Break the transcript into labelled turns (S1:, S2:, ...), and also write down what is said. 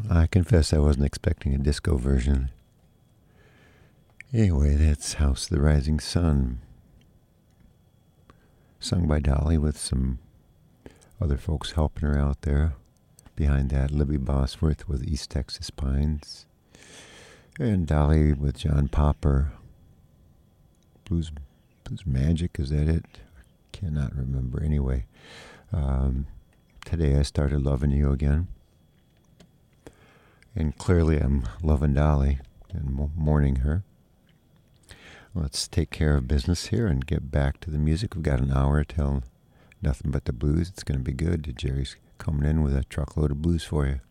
S1: I confess I wasn't expecting a disco version. Anyway, that's House of the Rising Sun, sung by Dolly with some other folks helping her out there. Behind that, Libby Bosworth with East Texas Pines, and Dolly with John Popper. Blues Magic, is that it? I cannot remember. Anyway, today I started loving you again. And clearly I'm loving Dolly and mourning her. Let's take care of business here and get back to the music. We've got an hour till Nothing But the Blues. It's going to be good. Jerry's coming in with a truckload of blues for you.